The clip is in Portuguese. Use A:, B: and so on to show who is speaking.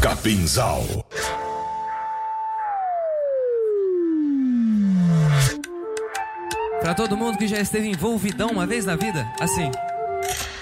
A: Capinzal.
B: Pra todo mundo que já esteve envolvidão uma vez na vida, assim.